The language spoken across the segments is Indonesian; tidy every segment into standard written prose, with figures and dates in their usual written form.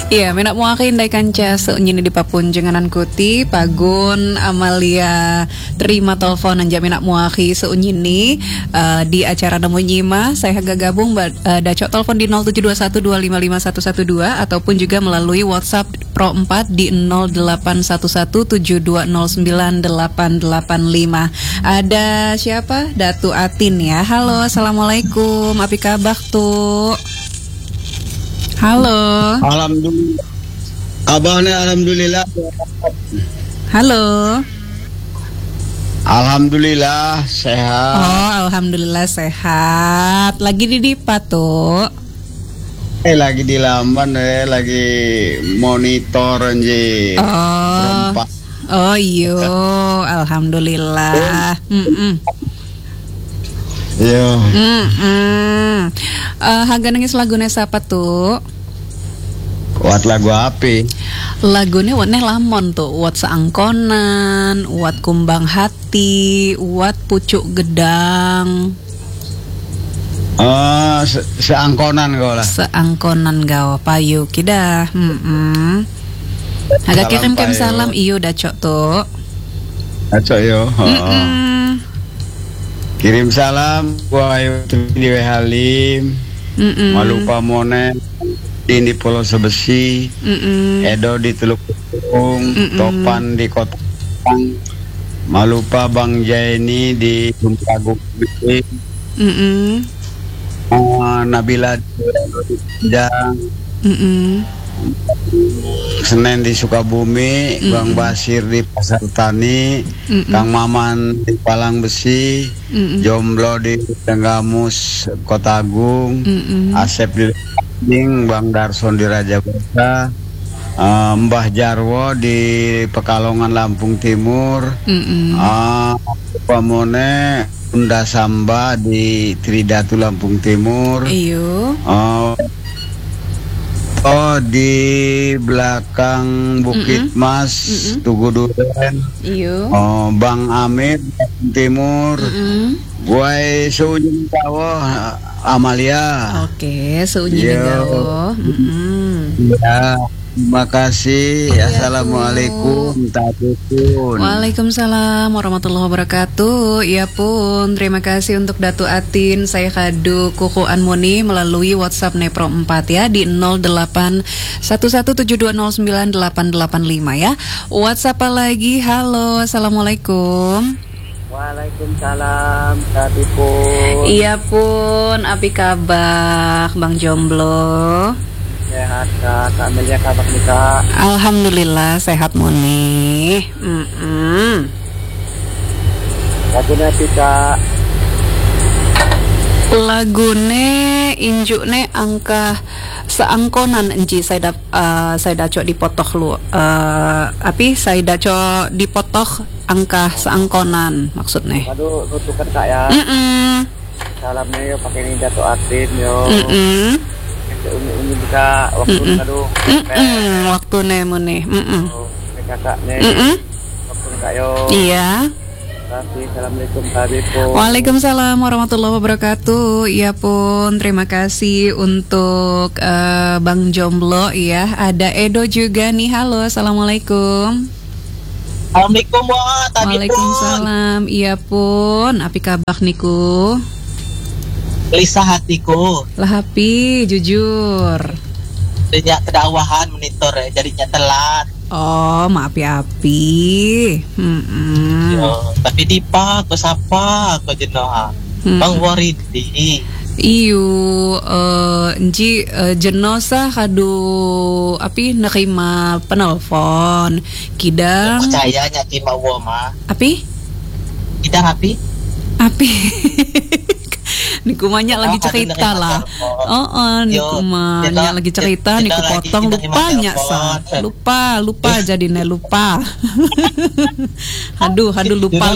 Iya, menak muakin dai kanca seunyini di papun jenganan kuti Pagun Amalia terima telepon anja menak muaki seunyini di acara Nemu Nyima. Saya gabung dacok telepon di 0721255112 ataupun juga melalui WhatsApp Pro 4 di 081172098885. Ada siapa? Datu Atin ya. Halo, assalamualaikum. Api kabar tuh? Halo. Alhamdulillah. Kabarnya alhamdulillah. Halo. Alhamdulillah sehat. Oh, alhamdulillah sehat. Lagi di Dipa tuh. Lagi di Lamban lagi monitor anjir. Oh. Perempat. Oh iyo, alhamdulillah. Yo. Haga nangis lagune siapa tuh? Buat lagu api. Lagune watneh lamon tuh, wat seangkonan, wat kumbang hati, wat pucuk gedang. Seangkonan kau lah. Seangkonan gawa payu kida. Haga kirim salam iyo dacok tuh. Dacok yo. Kirim salam gua di Halim. Malupa Mone ini Pulau Sebesi, Edo di Teluk Gung, Topan di Kota Malupa Bang Jaini di Tumpagung, Nabila di Jang, Senen di Sukabumi, Bang Basir di Pasar Tani, Kang Maman di Palang Besi, Jomblo di Tenggamus Kota Agung, Asep di Ding, Bang Darson di Raja Basa, Mbah Jarwo di Pekalongan Lampung Timur, Pamone Unda Samba di Tridatu Lampung Timur. Iyo. Di belakang Bukit Mas, Tugu Duren. Iyo. Bang Amir Timur. Gue seujung tawo Amalia. Oke, seujung gawo. Ya, terima kasih. Assalamualaikum. Waalaikumsalam warahmatullahi wabarakatuh. Ya pun, terima kasih untuk Datu Atin. Saya kadu Kuku Anmoni melalui WhatsApp Nepro 4 ya di 081172098885 ya. WhatsApp lagi. Halo, assalamualaikum. Waalaikumsalam, Tati pun. Iya pun, api kabar Bang Jomblo. Sehat Kak, Kak Amelia kabar nih Kak. Alhamdulillah sehat Muni. Lagune api Kak. Lagune injukne angka seangkonan enci saya dacok dipotoh lu api saya dacok dipotoh angka seangkonan maksudnya. Aduh, nutukan Kak ya. Salamnya yo pakai ini Datu Atin yo. Uni bisa waktu aduh. Waktu Muni. Kakaknya. Waktu Kak yo. Iya. Assalamualaikum Habibku. Waalaikumsalam warahmatullahi wabarakatuh. Iya pun, terima kasih untuk Bang Jomblo ya. Ada Edo juga nih. Halo, assalamualaikum. Assalamualaikum Tadi Waalaikumsalam. Iya pun, api kabar niku. Lisa hatiku. Lah api jujur. Sejak kedawahan monitor jadinya telat. Oh, maaf ya api. Yo, tapi Dipa aku sapa aku jenoha. Bang Waridi. Iyo, enji jenosa kadu api nerima penelpon. Kidang. Percaya nyaki mau mah. Api? Kidang api? Api. Niku banyak lagi cerita lah. Niku banyak lagi cerita. Niku potong lupanya lupa jadinya lupa. Aduh lupa.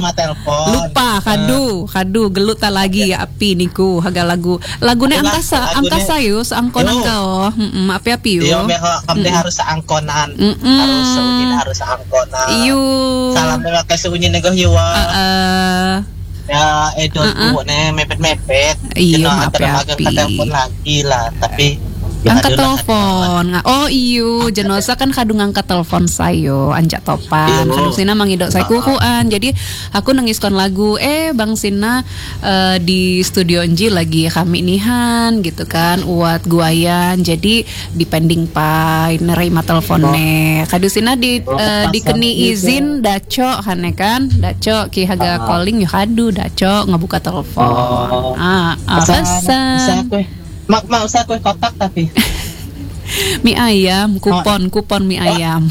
Kadu gelut tak lagi ya api niku haga lagunya angkasa yo seangkonan kau. Api yo. Kamu harus seangkonan. Harus seangkonan. Iyo. Salam terima kasih unyi nego hiwa. Ya Edo mepet-mepet. Iya, maaf ya agak telepon lagi lah. Tapi Angkat telepon. Oh iyo, jenosa kan kadung angkat telepon sayo, anjak topan. Kadung Sina mangidok saya kukuan. Jadi aku nangiskon lagu. Bang Sina di studio Enji lagi kami nihan gitu kan, uat guayan. Jadi dipending pai nerima teleponnya. Kadung Sina dikeni izin daco hane kan, daco ki haga calling yo kadu daco ngebuka telepon. Pesan. Mak usah kue kotak tapi mie ayam, kupon mie ayam.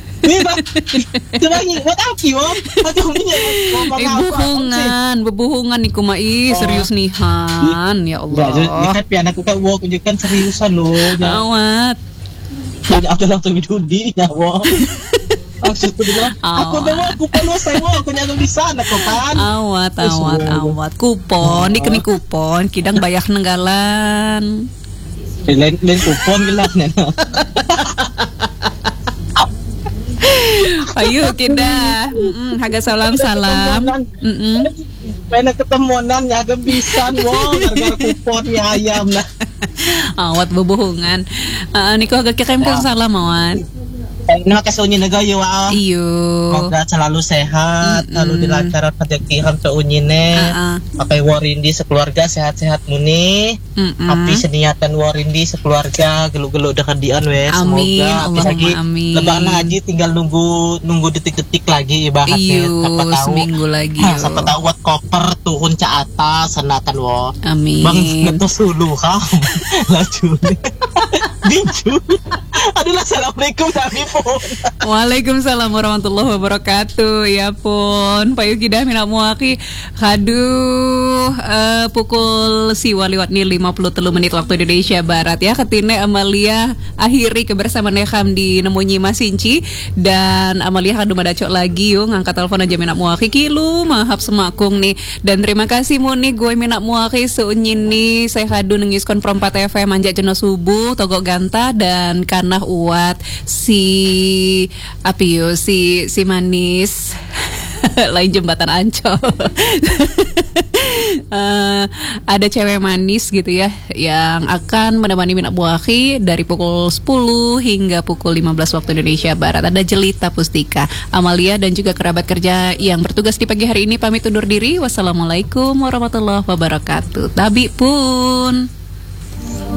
Bebuhungan nih kumai serius nihan ya Allah. Lihat pian aku kan wo kunjukkan seriusan loh. Awat. Aku langsung dihudi nyawa. Maksudku bilang, aku bawa kupon lo saya aku nyawa di sana kok kan. Awat. Kupon, dikeni kupon, kidang bayar nenggalan. Lain kupon gelas nena. Ayo kita, haga salam. Pena ketemuan ya gebisan, gara-gara kupon ya ayam lah. Awat bebuhungan. Niko haga kekempun salam awat. Terima kasih unyin negayo wa. Iyo. Semoga selalu sehat, selalu dilancarkan rezeki hamsa unyine. Pakai warindi sekeluarga sehat-sehat muni. Api seniatan warindi sekeluarga gelu-gelu dekandian we. Semoga lagi lebaran haji tinggal nunggu detik-detik lagi ibaratnya. Iyo, seminggu lagi. Siapa tahu buat koper turun ke atas senatan wo. Amin. Bang ngetos dulu kam. Laju. Bincu. Aduh, assalamualaikum Nabi pun. Waalaikumsalam warahmatullahi wabarakatuh. Ya pun, Pak Yuki dah mina muaki. Haduh, pukul siwa lewat nih 53 menit waktu Indonesia Barat ya. Ketine Amalia akhiri kebersamaan Nekam di Nemunyi Masinci dan Amalia kadu madacok lagi yuk ngangkat telepon aja mina muaki kilu mahap semakung nih. Dan terima kasih Muni gue mina muaki seunyin nih saya kadu nengiskon Prompat FM anjak jeno subuh togok ganta dan kanah uat si manis lain jembatan Ancol. Ada cewek manis gitu ya yang akan menemani Minak Buahi dari pukul 10 hingga pukul 15 waktu Indonesia Barat. Ada Jelita Pustika, Amalia dan juga kerabat kerja yang bertugas di pagi hari ini pamit undur diri. Wassalamualaikum warahmatullahi wabarakatuh. Tabi pun.